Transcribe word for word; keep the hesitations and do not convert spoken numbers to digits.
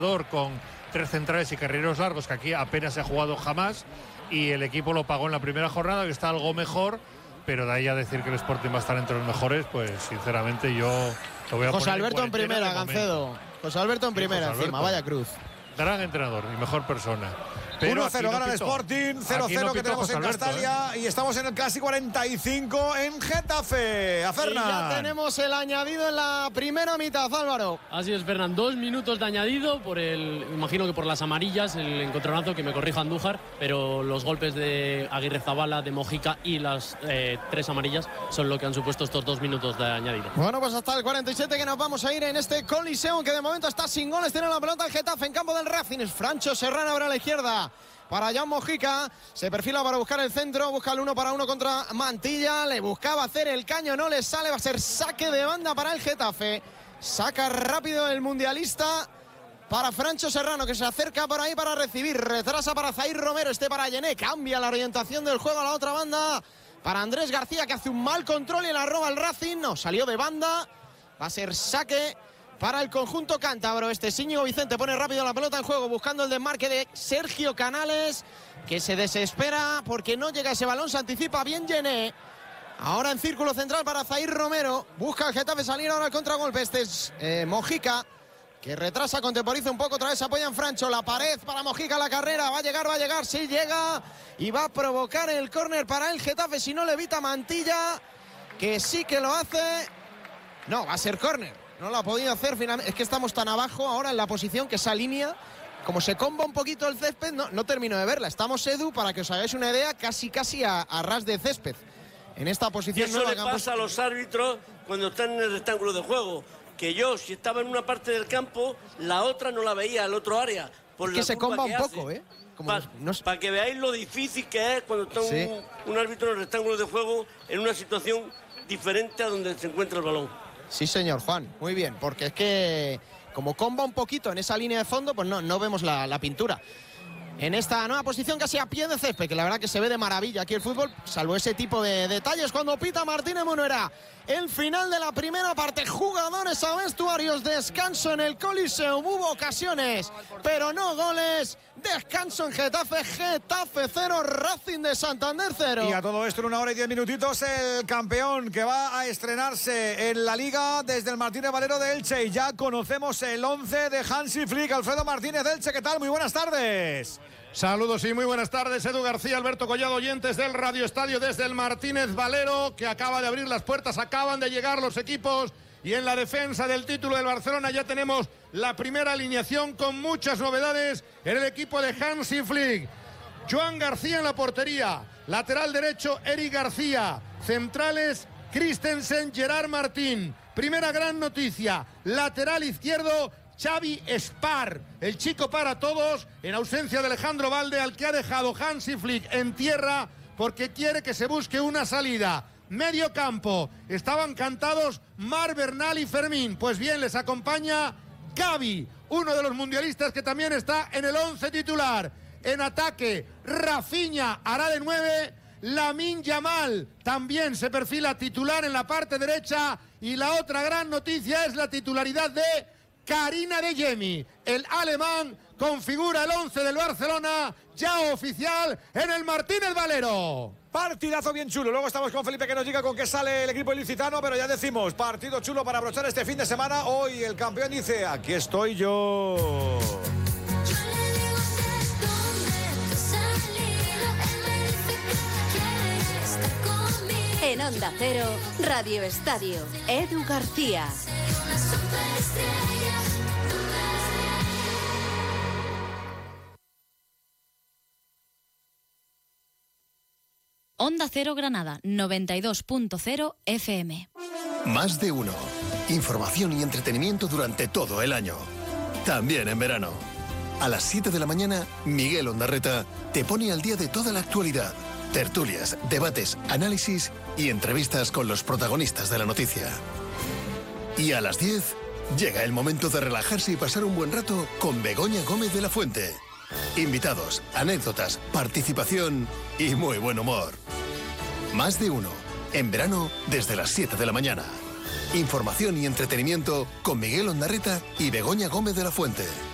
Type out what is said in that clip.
con tres centrales y carrileros largos, que aquí apenas se ha jugado jamás, y el equipo lo pagó en la primera jornada, que está algo mejor, pero de ahí a decir que el Sporting va a estar entre los mejores, pues sinceramente yo lo voy a José poner Alberto en, en primera, Gancedo. José Alberto en primera, Alberto. Encima, vaya cruz. Gran entrenador y mejor persona. uno cero no gana el Sporting, cero cero no que tenemos José en Alberto, Castalia, ¿eh? Y estamos en el Clásico cuarenta y cinco en Getafe. A Fernan. Y ya tenemos el añadido en la primera mitad, Álvaro. Así es, Fernan, dos minutos de añadido por el, imagino que por las amarillas, el encontronazo, que me corrija Andújar, pero los golpes de Aguirrezabala, de Mojica y las eh, tres amarillas son lo que han supuesto estos dos minutos de añadido. Bueno, pues hasta el cuarenta y siete que nos vamos a ir en este Coliseo, que de momento está sin goles, tiene la pelota el Getafe en campo del Racing. Es Francho Serrano ahora a la izquierda para Jan Mojica, se perfila para buscar el centro, busca el uno para uno contra Mantilla, le buscaba hacer el caño, no le sale, va a ser saque de banda para el Getafe, saca rápido el mundialista para Francho Serrano, que se acerca por ahí para recibir, retrasa para Zair Romero, este para Yené, cambia la orientación del juego a la otra banda, para Andrés García, que hace un mal control y la roba el Racing, no, salió de banda, va a ser saque para el conjunto cántabro. Este Íñigo Vicente pone rápido la pelota en juego, buscando el desmarque de Sergio Canales, que se desespera porque no llega ese balón, se anticipa bien Yené. Ahora en círculo central para Zair Romero, busca el Getafe salir ahora al contragolpe. Este es eh, Mojica, que retrasa, contemporiza un poco, otra vez apoya en Francho, la pared para Mojica, la carrera, va a llegar, va a llegar, sí llega, y va a provocar el córner para el Getafe, si no le evita Mantilla, que sí que lo hace. No, va a ser córner. No lo ha podido hacer finalmente. Es que estamos tan abajo ahora en la posición que esa línea, como se comba un poquito el césped, no, no termino de verla. Estamos, Edu, para que os hagáis una idea, casi casi a, a ras de césped. En esta posición. Y eso le pasa a los árbitros cuando están en el rectángulo de juego. Que yo, si estaba en una parte del campo, la otra no la veía, el otro área. Por es que la se comba un hace. poco, ¿eh? Para no... pa que veáis lo difícil que es cuando está sí. un, un árbitro en el rectángulo de juego en una situación diferente a donde se encuentra el balón. Sí, señor Juan, muy bien, porque es que como comba un poquito en esa línea de fondo, pues no, no vemos la, la pintura. En esta nueva posición casi a pie de césped, que la verdad que se ve de maravilla aquí el fútbol, salvo ese tipo de detalles cuando pita Martínez Munuera. El final de la primera parte, jugadores a vestuarios, descanso en el Coliseo, hubo ocasiones, pero no goles, descanso en Getafe, Getafe cero, Racing de Santander cero. Y a todo esto en una hora y diez minutitos, el campeón que va a estrenarse en la Liga desde el Martínez Valero de Elche, y ya conocemos el once de Hansi Flick. Alfredo Martínez de Elche, ¿qué tal? Muy buenas tardes. Saludos y muy buenas tardes, Edu García, Alberto Collado, oyentes del Radio Estadio desde el Martínez Valero, que acaba de abrir las puertas, acaban de llegar los equipos, y en la defensa del título del Barcelona ya tenemos la primera alineación con muchas novedades en el equipo de Hansi Flick. Joan García en la portería, lateral derecho Eric García, centrales Christensen, Gerard Martín. Primera gran noticia, lateral izquierdo Xavi Spar, el chico para todos, en ausencia de Alejandro Valde, al que ha dejado Hansi Flick en tierra porque quiere que se busque una salida. Medio campo, estaban cantados Marc Bernal y Fermín, pues bien, les acompaña Gavi, uno de los mundialistas que también está en el once titular. En ataque, Rafinha hará de nueve, Lamine Yamal también se perfila titular en la parte derecha, y la otra gran noticia es la titularidad de Karim Adeyemi, el alemán, configura el once del Barcelona, ya oficial en el Martínez Valero. Partidazo bien chulo. Luego estamos con Felipe, que nos diga con qué sale el equipo ilicitano, pero ya decimos, partido chulo para abrochar este fin de semana. Hoy el campeón dice, aquí estoy yo. En Onda Cero, Radio Estadio, Edu García. Onda Cero Granada, noventa y dos punto cero F M. Más de uno. Información y entretenimiento durante todo el año. También en verano. A las siete de la mañana, Miguel Ondarreta te pone al día de toda la actualidad. Tertulias, debates, análisis y entrevistas con los protagonistas de la noticia. Y a las diez, llega el momento de relajarse y pasar un buen rato con Begoña Gómez de la Fuente. Invitados, anécdotas, participación y muy buen humor. Más de uno, en verano desde las siete de la mañana. Información y entretenimiento con Miguel Ondarreta y Begoña Gómez de la Fuente.